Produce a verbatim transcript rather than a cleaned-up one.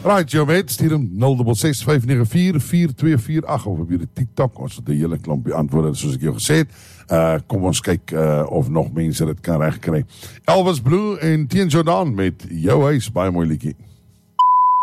Right, jou met, stuur hem nul ses ses vyf nege vier vier twee vier agt of op hierdie TikTok, ons het 'n hele klompie antwoorde, soos ek jou gesê het. Uh, kom ons kyk uh, of nog mense dit kan regkry. Elvis Blue en Tien Jordan met Jou Huis, baie mooi liedjie.